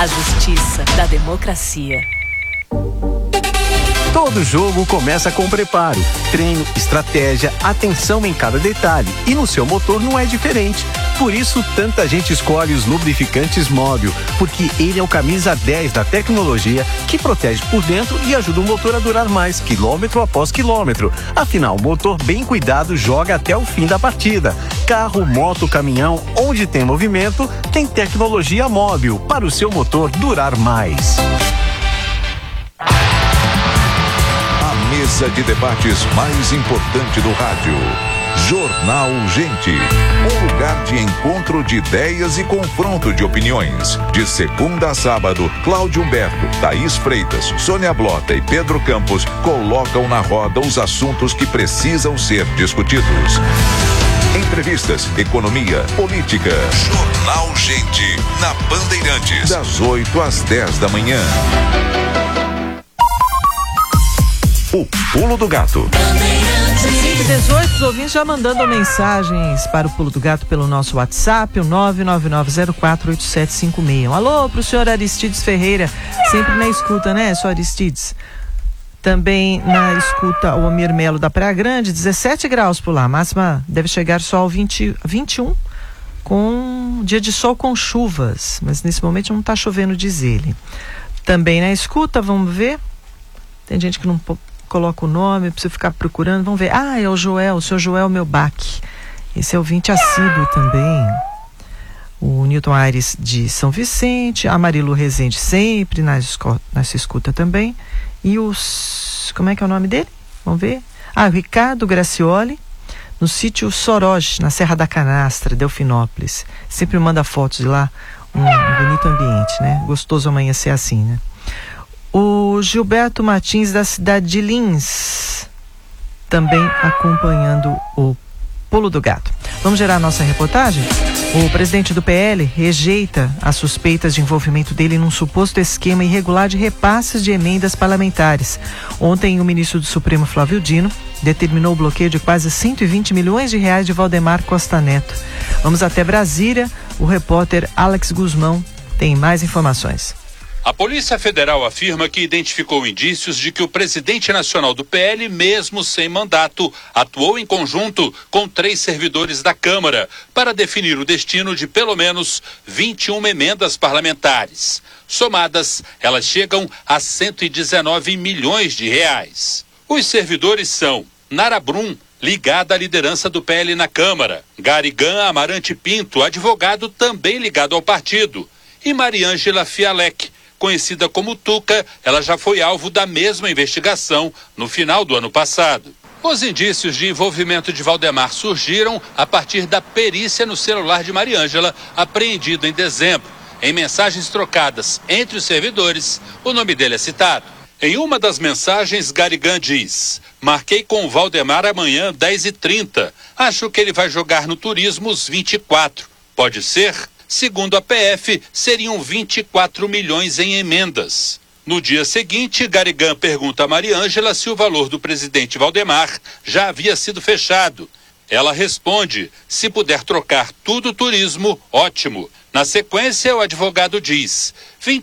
A justiça da democracia. Todo jogo começa com preparo, treino, estratégia, atenção em cada detalhe. E no seu motor não é diferente. Por isso, tanta gente escolhe os lubrificantes Móbil, porque ele é o camisa 10 da tecnologia que protege por dentro e ajuda o motor a durar mais, quilômetro após quilômetro. Afinal, o motor bem cuidado joga até o fim da partida. Carro, moto, caminhão, onde tem movimento, tem tecnologia Móbil para o seu motor durar mais. Mesa de debates mais importante do rádio. Jornal Gente. Um lugar de encontro de ideias e confronto de opiniões. De segunda a sábado, Cláudio Humberto, Thaís Freitas, Sônia Blota e Pedro Campos colocam na roda os assuntos que precisam ser discutidos. Entrevistas, economia, política. Jornal Gente, na Bandeirantes. Das 8 às 10 da manhã. O Pulo do Gato. 18, os ouvintes já mandando mensagens para o Pulo do Gato pelo nosso WhatsApp, o 999048756. Alô, pro senhor Aristides Ferreira, sempre na escuta, né, senhor Aristides? Também na escuta o Omir Melo da Praia Grande, 17 graus por lá, máxima deve chegar só ao 21, com dia de sol com chuvas, mas nesse momento não está chovendo, diz ele. Também na escuta, vamos ver, tem gente que não coloca o nome, precisa ficar procurando, vamos ver. É o Joel, o seu Joel Melbach. Esse é ouvinte assíduo também. O Newton Aires de São Vicente, a Marilu Rezende sempre nessa escuta também. E como é que é o nome dele? Vamos ver. O Ricardo Gracioli, no sítio Soroj, na Serra da Canastra, Delfinópolis. Sempre manda fotos de lá, um bonito ambiente, né? Gostoso amanhecer assim, né? O Gilberto Martins, da cidade de Lins, também acompanhando o Pulo do Gato. Vamos gerar a nossa reportagem? O presidente do PL rejeita as suspeitas de envolvimento dele num suposto esquema irregular de repasses de emendas parlamentares. Ontem, o ministro do Supremo, Flávio Dino, determinou o bloqueio de quase 120 milhões de reais de Valdemar Costa Neto. Vamos até Brasília. O repórter Alex Guzmão tem mais informações. A Polícia Federal afirma que identificou indícios de que o presidente nacional do PL, mesmo sem mandato, atuou em conjunto com 3 servidores da Câmara para definir o destino de pelo menos 21 emendas parlamentares. Somadas, elas chegam a 119 milhões de reais. Os servidores são Nara Brum, ligada à liderança do PL na Câmara, Garigan Amarante Pinto, advogado também ligado ao partido, e Mariângela Fialec, conhecida como Tuca, ela já foi alvo da mesma investigação no final do ano passado. Os indícios de envolvimento de Valdemar surgiram a partir da perícia no celular de Mariângela, apreendido em dezembro. Em mensagens trocadas entre os servidores, o nome dele é citado. Em uma das mensagens, Garigan diz: marquei com o Valdemar amanhã, 10h30. Acho que ele vai jogar no Turismo os 24. Pode ser? Segundo a PF, seriam 24 milhões em emendas. No dia seguinte, Garigan pergunta a Mariângela se o valor do presidente Valdemar já havia sido fechado. Ela responde: se puder trocar tudo turismo, ótimo. Na sequência, o advogado diz: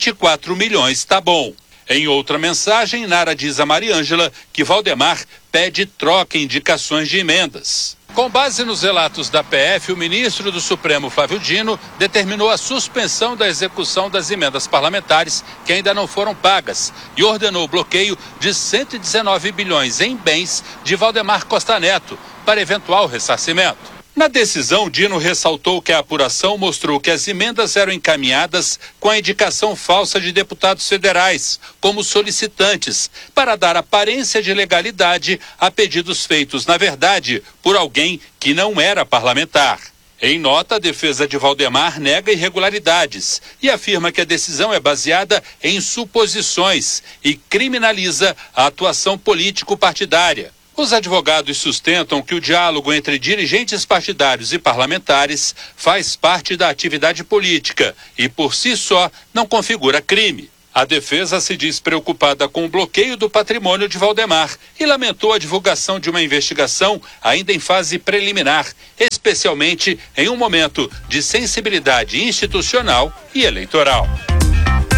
24 milhões tá bom. Em outra mensagem, Nara diz a Mariângela que Valdemar pede troca em indicações de emendas. Com base nos relatos da PF, o ministro do Supremo, Flávio Dino, determinou a suspensão da execução das emendas parlamentares que ainda não foram pagas e ordenou o bloqueio de 119 bilhões em bens de Valdemar Costa Neto para eventual ressarcimento. Na decisão, Dino ressaltou que a apuração mostrou que as emendas eram encaminhadas com a indicação falsa de deputados federais, como solicitantes, para dar aparência de legalidade a pedidos feitos, na verdade, por alguém que não era parlamentar. Em nota, a defesa de Valdemar nega irregularidades e afirma que a decisão é baseada em suposições e criminaliza a atuação político-partidária. Os advogados sustentam que o diálogo entre dirigentes partidários e parlamentares faz parte da atividade política e, por si só, não configura crime. A defesa se diz preocupada com o bloqueio do patrimônio de Valdemar e lamentou a divulgação de uma investigação ainda em fase preliminar, especialmente em um momento de sensibilidade institucional e eleitoral.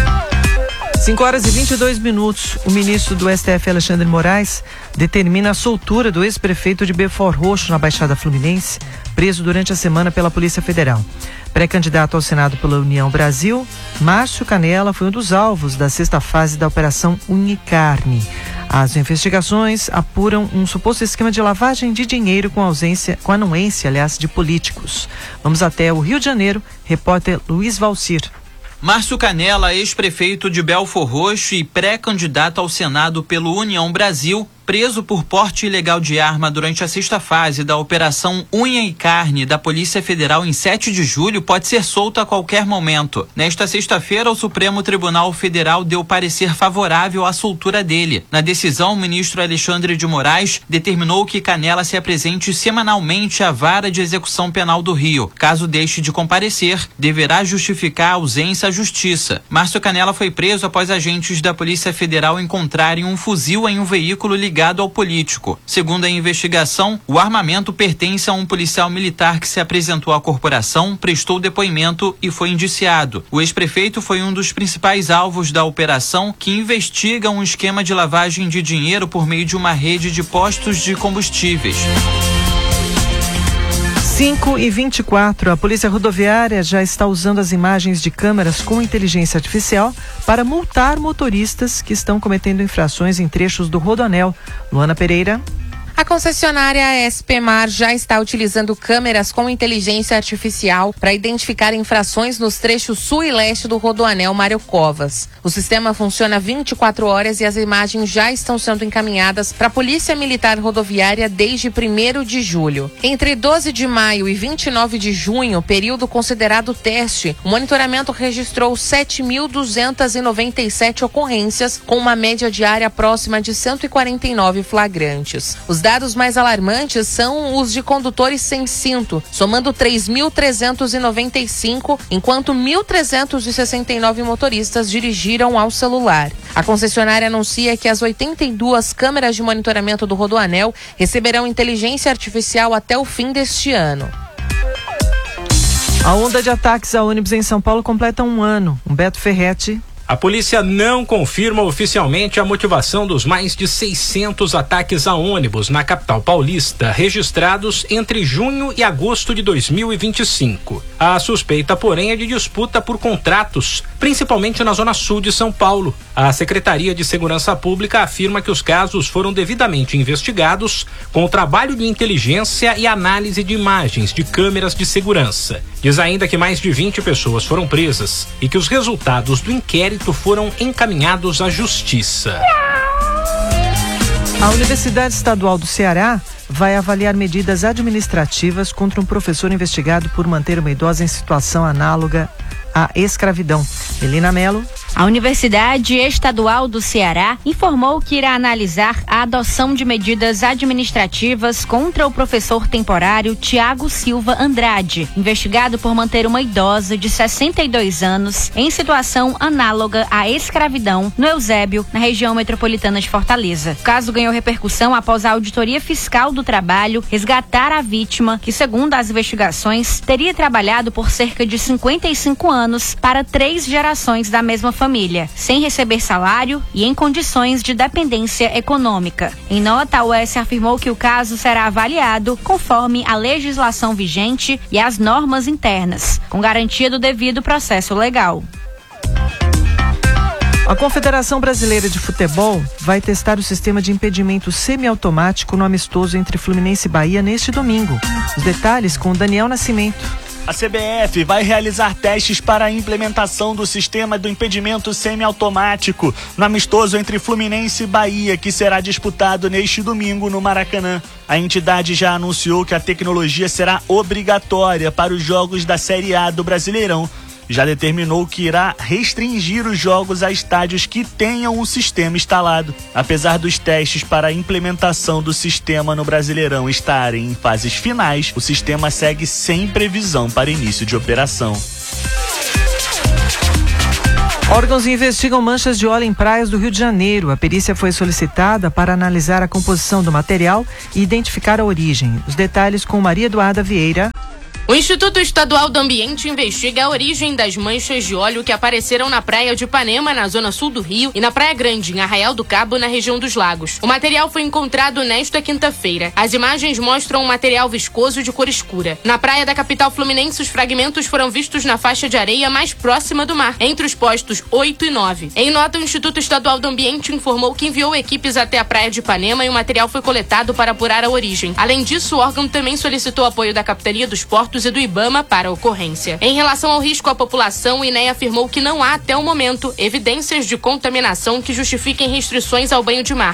5h22. O ministro do STF, Alexandre Moraes, determina a soltura do ex-prefeito de Belford Roxo, na Baixada Fluminense, preso durante a semana pela Polícia Federal. Pré-candidato ao Senado pela União Brasil, Márcio Canella foi um dos alvos da sexta fase da Operação Unha e Carne. As investigações apuram um suposto esquema de lavagem de dinheiro com anuência, de políticos. Vamos até o Rio de Janeiro, repórter Luiz Valcir. Márcio Canella, ex-prefeito de Belford Roxo e pré-candidato ao Senado pelo União Brasil, preso por porte ilegal de arma durante a sexta fase da Operação Unha e Carne da Polícia Federal em 7 de julho, pode ser solto a qualquer momento. Nesta sexta-feira, o Supremo Tribunal Federal deu parecer favorável à soltura dele. Na decisão, o ministro Alexandre de Moraes determinou que Canella se apresente semanalmente à Vara de Execução Penal do Rio. Caso deixe de comparecer, deverá justificar a ausência à Justiça. Márcio Canella foi preso após agentes da Polícia Federal encontrarem um fuzil em um veículo ligado ao político. Segundo a investigação, o armamento pertence a um policial militar que se apresentou à corporação, prestou depoimento e foi indiciado. O ex-prefeito foi um dos principais alvos da operação, que investiga um esquema de lavagem de dinheiro por meio de uma rede de postos de combustíveis. 5h24, a Polícia Rodoviária já está usando as imagens de câmeras com inteligência artificial para multar motoristas que estão cometendo infrações em trechos do Rodoanel. Luana Pereira. A concessionária SPMar já está utilizando câmeras com inteligência artificial para identificar infrações nos trechos sul e leste do Rodoanel Mário Covas. O sistema funciona 24 horas e as imagens já estão sendo encaminhadas para a Polícia Militar Rodoviária desde 1º de julho. Entre 12 de maio e 29 de junho, período considerado teste, o monitoramento registrou 7.297 ocorrências, com uma média diária próxima de 149 flagrantes. Os dados mais alarmantes são os de condutores sem cinto, somando 3.395, enquanto 1.369 motoristas dirigiram ao celular. A concessionária anuncia que as 82 câmeras de monitoramento do Rodoanel receberão inteligência artificial até o fim deste ano. A onda de ataques a ônibus em São Paulo completa um ano. Humberto Ferretti. A polícia não confirma oficialmente a motivação dos mais de 600 ataques a ônibus na capital paulista, registrados entre junho e agosto de 2025. A suspeita, porém, é de disputa por contratos, principalmente na zona sul de São Paulo. A Secretaria de Segurança Pública afirma que os casos foram devidamente investigados com o trabalho de inteligência e análise de imagens de câmeras de segurança. Diz ainda que mais de 20 pessoas foram presas e que os resultados do inquérito foram encaminhados à Justiça. A Universidade Estadual do Ceará vai avaliar medidas administrativas contra um professor investigado por manter uma idosa em situação análoga à escravidão. Melina Mello. A Universidade Estadual do Ceará informou que irá analisar a adoção de medidas administrativas contra o professor temporário Tiago Silva Andrade, investigado por manter uma idosa de 62 anos em situação análoga à escravidão no Eusébio, na região metropolitana de Fortaleza. O caso ganhou repercussão após a Auditoria Fiscal do Trabalho resgatar a vítima, que, segundo as investigações, teria trabalhado por cerca de 55 anos para 3 gerações da mesma família, sem receber salário e em condições de dependência econômica. Em nota, a UES afirmou que o caso será avaliado conforme a legislação vigente e as normas internas, com garantia do devido processo legal. A Confederação Brasileira de Futebol vai testar o sistema de impedimento semiautomático no amistoso entre Fluminense e Bahia neste domingo. Os detalhes com o Daniel Nascimento. A CBF vai realizar testes para a implementação do sistema do impedimento semiautomático no amistoso entre Fluminense e Bahia, que será disputado neste domingo no Maracanã. A entidade já anunciou que a tecnologia será obrigatória para os jogos da Série A do Brasileirão. Já determinou que irá restringir os jogos a estádios que tenham o sistema instalado. Apesar dos testes para a implementação do sistema no Brasileirão estarem em fases finais, o sistema segue sem previsão para início de operação. Órgãos investigam manchas de óleo em praias do Rio de Janeiro. A perícia foi solicitada para analisar a composição do material e identificar a origem. Os detalhes com Maria Eduarda Vieira. O Instituto Estadual do Ambiente investiga a origem das manchas de óleo que apareceram na praia de Ipanema, na zona sul do Rio, e na Praia Grande, em Arraial do Cabo, na região dos Lagos. O material foi encontrado nesta quinta-feira. As imagens mostram um material viscoso de cor escura. Na praia da capital fluminense, os fragmentos foram vistos na faixa de areia mais próxima do mar, entre os postos 8 e 9. Em nota, o Instituto Estadual do Ambiente informou que enviou equipes até a praia de Ipanema e o material foi coletado para apurar a origem. Além disso, o órgão também solicitou apoio da Capitania dos Portos e do IBAMA para a ocorrência. Em relação ao risco à população, o INEA afirmou que não há, até o momento, evidências de contaminação que justifiquem restrições ao banho de mar.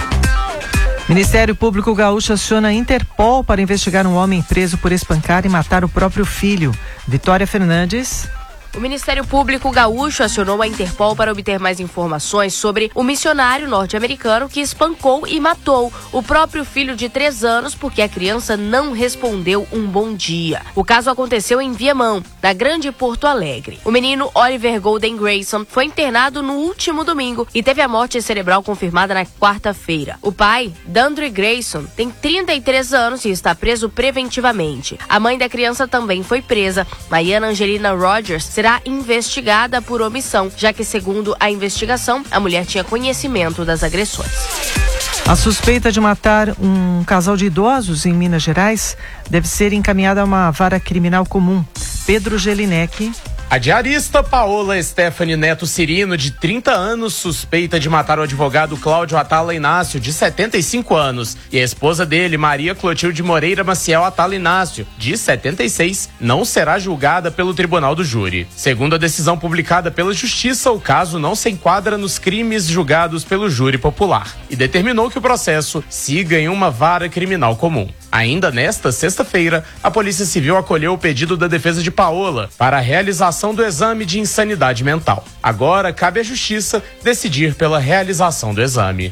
Ministério Público Gaúcho aciona a Interpol para investigar um homem preso por espancar e matar o próprio filho. Vitória Fernandes. O Ministério Público Gaúcho acionou a Interpol para obter mais informações sobre o missionário norte-americano que espancou e matou o próprio filho de 3 anos porque a criança não respondeu um bom dia. O caso aconteceu em Viamão, na Grande Porto Alegre. O menino Oliver Golden Grayson foi internado no último domingo e teve a morte cerebral confirmada na quarta-feira. O pai, Dandre Grayson, tem 33 anos e está preso preventivamente. A mãe da criança também foi presa. Mariana Angelina Rogers será investigada por omissão, já que, segundo a investigação, a mulher tinha conhecimento das agressões. A suspeita de matar um casal de idosos em Minas Gerais deve ser encaminhada a uma vara criminal comum. Pedro Gelinek. A diarista Paola Stephanie Neto Cirino, de 30 anos, suspeita de matar o advogado Cláudio Atala Inácio, de 75 anos, e a esposa dele, Maria Clotilde Moreira Maciel Atala Inácio, de 76, não será julgada pelo Tribunal do Júri. Segundo a decisão publicada pela Justiça, o caso não se enquadra nos crimes julgados pelo júri popular e determinou que o processo siga em uma vara criminal comum. Ainda nesta sexta-feira, a Polícia Civil acolheu o pedido da defesa de Paola para a realização do exame de insanidade mental. Agora, cabe à Justiça decidir pela realização do exame.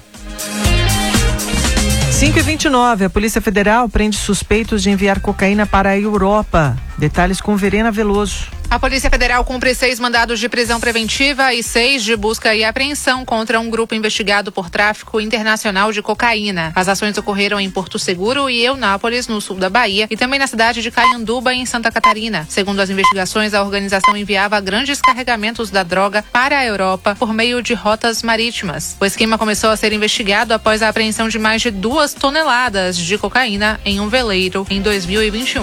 5h29, a Polícia Federal prende suspeitos de enviar cocaína para a Europa. Detalhes com Verena Veloso. A Polícia Federal cumpre 6 mandados de prisão preventiva e 6 de busca e apreensão contra um grupo investigado por tráfico internacional de cocaína. As ações ocorreram em Porto Seguro e Eunápolis, no sul da Bahia, e também na cidade de Caianduba, em Santa Catarina. Segundo as investigações, a organização enviava grandes carregamentos da droga para a Europa por meio de rotas marítimas. O esquema começou a ser investigado após a apreensão de mais de 2 toneladas de cocaína em um veleiro em 2021.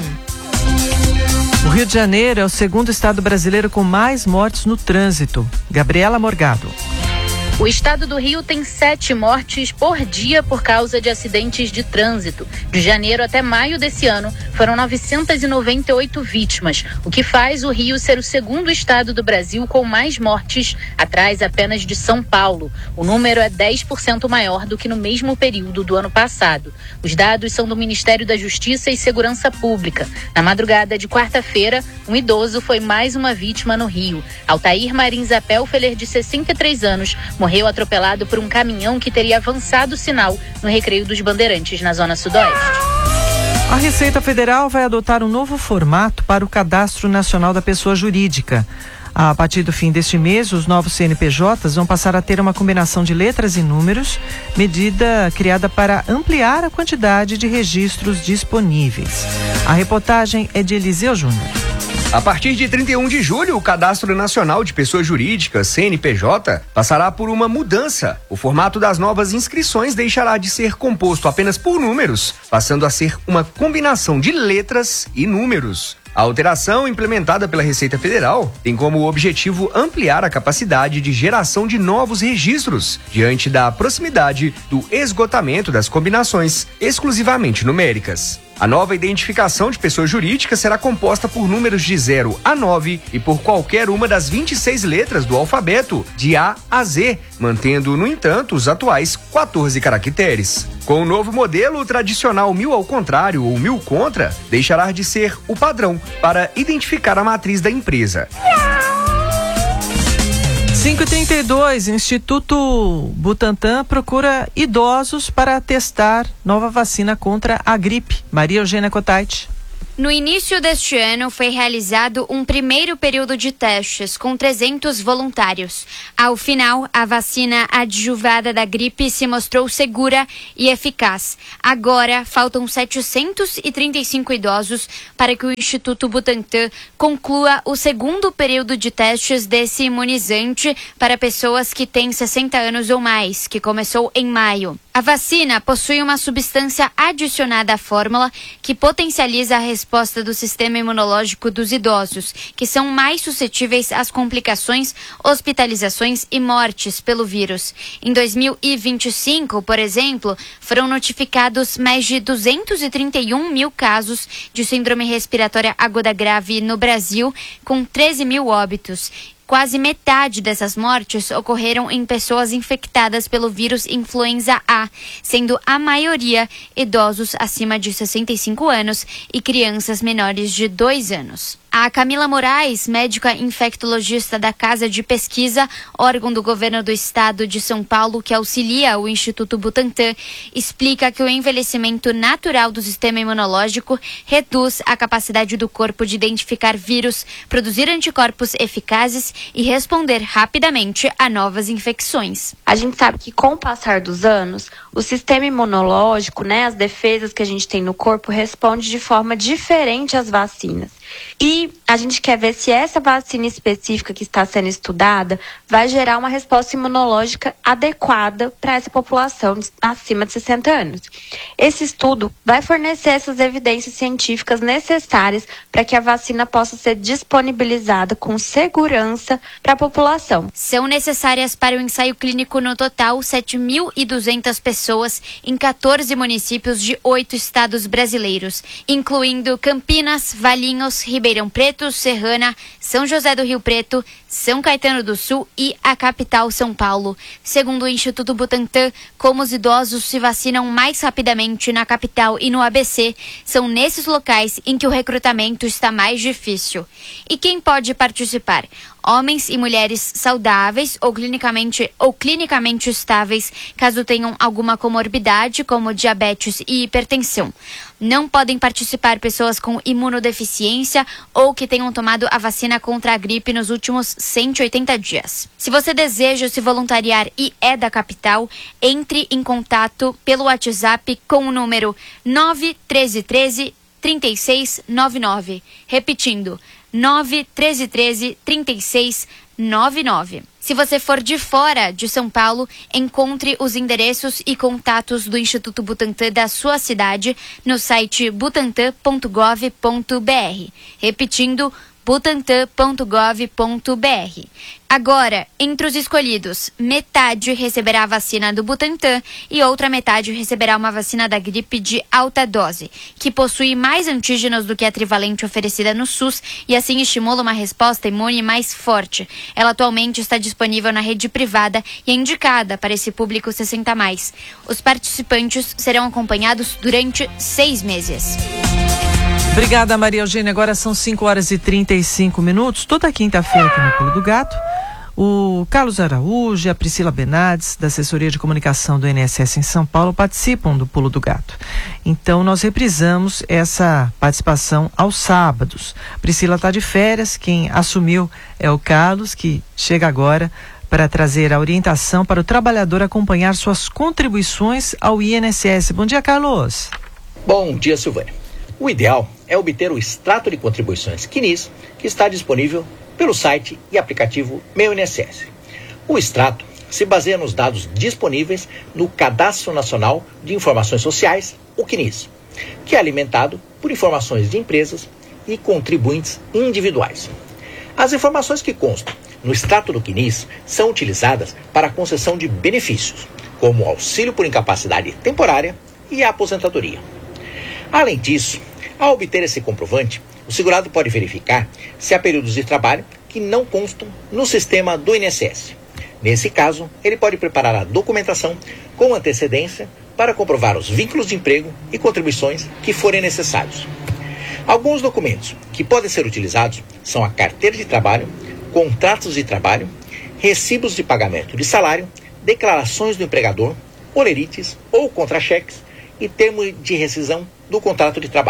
O Rio de Janeiro é o segundo estado brasileiro com mais mortes no trânsito. Gabriela Morgado. O estado do Rio tem 7 mortes por dia por causa de acidentes de trânsito. De janeiro até maio desse ano, foram 998 vítimas, o que faz o Rio ser o segundo estado do Brasil com mais mortes, atrás apenas de São Paulo. O número é 10% maior do que no mesmo período do ano passado. Os dados são do Ministério da Justiça e Segurança Pública. Na madrugada de quarta-feira, um idoso foi mais uma vítima no Rio. Altair Marins Apelfeler, de 63 anos, morreu atropelado por um caminhão que teria avançado o sinal no Recreio dos Bandeirantes, na Zona Sudoeste. A Receita Federal vai adotar um novo formato para o Cadastro Nacional da Pessoa Jurídica. A partir do fim deste mês, os novos CNPJs vão passar a ter uma combinação de letras e números, medida criada para ampliar a quantidade de registros disponíveis. A reportagem é de Eliseu Júnior. A partir de 31 de julho, o Cadastro Nacional de Pessoas Jurídicas, CNPJ, passará por uma mudança. O formato das novas inscrições deixará de ser composto apenas por números, passando a ser uma combinação de letras e números. A alteração, implementada pela Receita Federal, tem como objetivo ampliar a capacidade de geração de novos registros, diante da proximidade do esgotamento das combinações exclusivamente numéricas. A nova identificação de pessoa jurídica será composta por números de 0 a 9 e por qualquer uma das 26 letras do alfabeto, de A a Z, mantendo, no entanto, os atuais 14 caracteres. Com o novo modelo, o tradicional 1000 ao contrário ou 1000 contra deixará de ser o padrão para identificar a matriz da empresa. 5h32, Instituto Butantan procura idosos para testar nova vacina contra a gripe. Maria Eugênia Cotait. No início deste ano, foi realizado um primeiro período de testes com 300 voluntários. Ao final, a vacina adjuvada da gripe se mostrou segura e eficaz. Agora, faltam 735 idosos para que o Instituto Butantan conclua o segundo período de testes desse imunizante para pessoas que têm 60 anos ou mais, que começou em maio. A vacina possui uma substância adicionada à fórmula que potencializa a resposta do sistema imunológico dos idosos, que são mais suscetíveis às complicações, hospitalizações e mortes pelo vírus. Em 2025, por exemplo, foram notificados mais de 231 mil casos de síndrome respiratória aguda grave no Brasil, com 13 mil óbitos. Quase metade dessas mortes ocorreram em pessoas infectadas pelo vírus influenza A, sendo a maioria idosos acima de 65 anos e crianças menores de 2 anos. A Camila Moraes, médica infectologista da Casa de Pesquisa, órgão do governo do estado de São Paulo que auxilia o Instituto Butantan, explica que o envelhecimento natural do sistema imunológico reduz a capacidade do corpo de identificar vírus, produzir anticorpos eficazes e responder rapidamente a novas infecções. A gente sabe que com o passar dos anos, o sistema imunológico, as defesas que a gente tem no corpo, responde de forma diferente às vacinas. E a gente quer ver se essa vacina específica que está sendo estudada vai gerar uma resposta imunológica adequada para essa população acima de 60 anos. Esse estudo vai fornecer essas evidências científicas necessárias para que a vacina possa ser disponibilizada com segurança para a população. São necessárias para o ensaio clínico no total 7.200 pessoas em 14 municípios de 8 estados brasileiros, incluindo Campinas, Valinhos, Ribeirão Preto, Serrana, São José do Rio Preto, São Caetano do Sul e a capital São Paulo. Segundo o Instituto Butantan, como os idosos se vacinam mais rapidamente na capital e no ABC, são nesses locais em que o recrutamento está mais difícil. E quem pode participar? Homens e mulheres saudáveis ou clinicamente estáveis, caso tenham alguma comorbidade, como diabetes e hipertensão. Não podem participar pessoas com imunodeficiência ou que tenham tomado a vacina contra a gripe nos últimos 180 dias. Se você deseja se voluntariar e é da capital, entre em contato pelo WhatsApp com o número 91313 3699. Repetindo, 91313 3699. Se você for de fora de São Paulo, encontre os endereços e contatos do Instituto Butantan da sua cidade no site butantan.gov.br. Repetindo, butantan.gov.br. Agora, entre os escolhidos, metade receberá a vacina do Butantan e outra metade receberá uma vacina da gripe de alta dose, que possui mais antígenos do que a trivalente oferecida no SUS e assim estimula uma resposta imune mais forte. Ela atualmente está disponível na rede privada e é indicada para esse público 60+. Os participantes serão acompanhados durante 6 meses. Obrigada, Maria Eugênia. Agora são 5h35. Toda quinta-feira aqui no Pulo do Gato, o Carlos Araújo e a Priscila Bernardes, da Assessoria de Comunicação do INSS em São Paulo, participam do Pulo do Gato. Então, nós reprisamos essa participação aos sábados. Priscila está de férias, quem assumiu é o Carlos, que chega agora para trazer a orientação para o trabalhador acompanhar suas contribuições ao INSS. Bom dia, Carlos. Bom dia, Silvânia. O ideal é obter o extrato de contribuições CNIS, que está disponível pelo site e aplicativo Meu INSS. O extrato se baseia nos dados disponíveis no Cadastro Nacional de Informações Sociais, o CNIS, que é alimentado por informações de empresas e contribuintes individuais. As informações que constam no extrato do CNIS são utilizadas para a concessão de benefícios, como o auxílio por incapacidade temporária e a aposentadoria. Além disso, ao obter esse comprovante, o segurado pode verificar se há períodos de trabalho que não constam no sistema do INSS. Nesse caso, ele pode preparar a documentação com antecedência para comprovar os vínculos de emprego e contribuições que forem necessários. Alguns documentos que podem ser utilizados são a carteira de trabalho, contratos de trabalho, recibos de pagamento de salário, declarações do empregador, olerites ou contra-cheques e termo de rescisão do contrato de trabalho.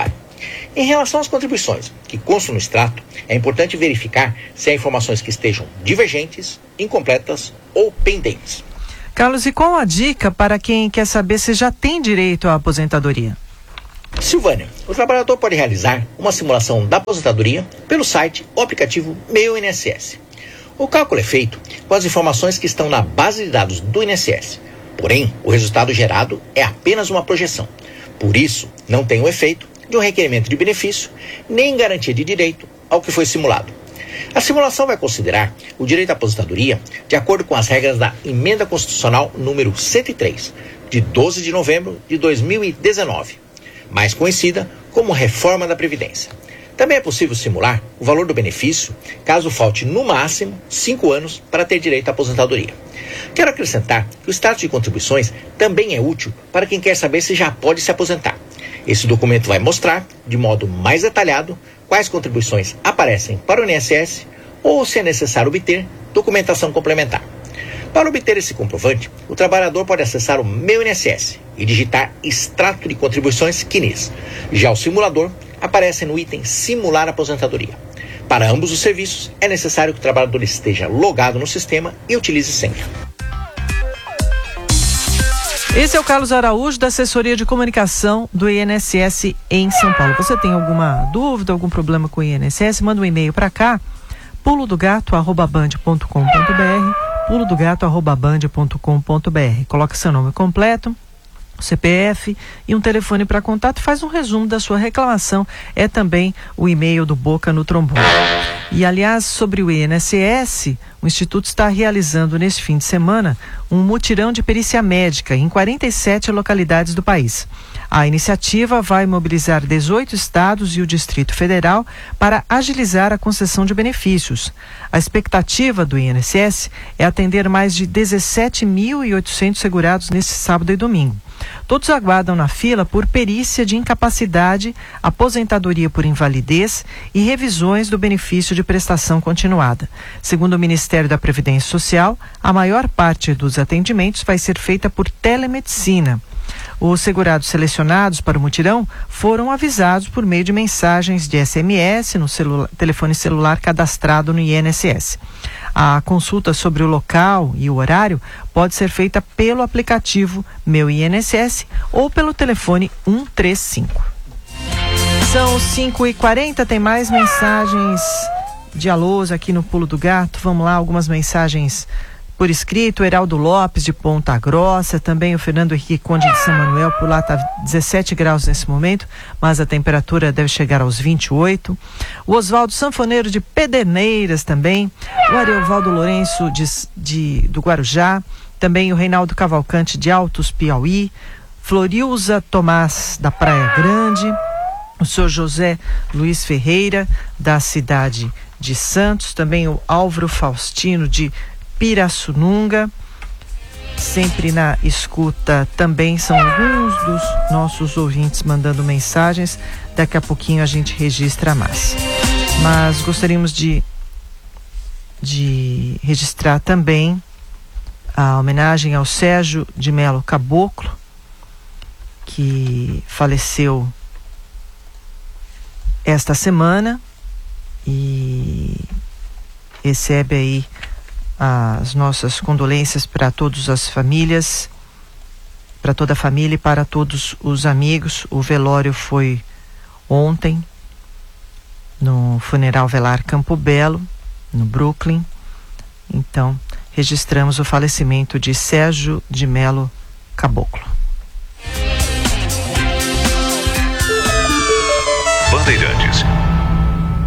Em relação às contribuições que constam no extrato, é importante verificar se há informações que estejam divergentes, incompletas ou pendentes. Carlos, e qual a dica para quem quer saber se já tem direito à aposentadoria? Silvânia, o trabalhador pode realizar uma simulação da aposentadoria pelo site ou aplicativo Meu INSS. O cálculo é feito com as informações que estão na base de dados do INSS. Porém, o resultado gerado é apenas uma projeção. Por isso, não tem o efeito de um requerimento de benefício, nem garantia de direito ao que foi simulado. A simulação vai considerar o direito à aposentadoria de acordo com as regras da Emenda Constitucional número 103, de 12 de novembro de 2019, mais conhecida como Reforma da Previdência. Também é possível simular o valor do benefício, caso falte no máximo 5 anos para ter direito à aposentadoria. Quero acrescentar que o status de contribuições também é útil para quem quer saber se já pode se aposentar. Esse documento vai mostrar, de modo mais detalhado, quais contribuições aparecem para o INSS ou se é necessário obter documentação complementar. Para obter esse comprovante, o trabalhador pode acessar o Meu INSS e digitar Extrato de Contribuições CNIS. Já o simulador aparece no item Simular Aposentadoria. Para ambos os serviços, é necessário que o trabalhador esteja logado no sistema e utilize senha. Esse é o Carlos Araújo, da Assessoria de Comunicação do INSS em São Paulo. Você tem alguma dúvida, algum problema com o INSS? Manda um e-mail para cá, pulodogato@band.com.br, pulodogato@band.com.br. Coloca seu nome completo, CPF e um telefone para contato. Faz um resumo da sua reclamação. É também o e-mail do Boca no Trombone. E, aliás, sobre o INSS, o Instituto está realizando neste fim de semana um mutirão de perícia médica em 47 localidades do país. A iniciativa vai mobilizar 18 estados e o Distrito Federal para agilizar a concessão de benefícios. A expectativa do INSS é atender mais de 17.800 segurados neste sábado e domingo. Todos aguardam na fila por perícia de incapacidade, aposentadoria por invalidez e revisões do benefício de prestação continuada. Segundo o Ministério da Previdência Social, a maior parte dos atendimentos vai ser feita por telemedicina. Os segurados selecionados para o mutirão foram avisados por meio de mensagens de SMS no telefone celular cadastrado no INSS. A consulta sobre o local e o horário pode ser feita pelo aplicativo Meu INSS ou pelo telefone 135. São 5h40, tem mais mensagens de alôs aqui no Pulo do Gato. Vamos lá, algumas mensagens por escrito. Heraldo Lopes de Ponta Grossa, também o Fernando Henrique Conde de São Manuel, por lá está 17 graus nesse momento, mas a temperatura deve chegar aos 28. O Oswaldo Sanfoneiro de Pederneiras também, o Ariovaldo Lourenço do Guarujá, também o Reinaldo Cavalcante de Altos Piauí, Florilza Tomás da Praia Grande, o senhor José Luiz Ferreira da cidade de Santos, também o Álvaro Faustino de Pirassununga, sempre na escuta também. São alguns dos nossos ouvintes mandando mensagens. Daqui a pouquinho a gente registra mais. Mas gostaríamos de registrar também a homenagem ao Sérgio de Melo Caboclo, que faleceu esta semana e recebe aí as nossas condolências para todas as famílias, para toda a família e para todos os amigos. O velório foi ontem no Funeral Velar Campo Belo, no Brooklyn. Então, registramos o falecimento de Sérgio de Melo Caboclo.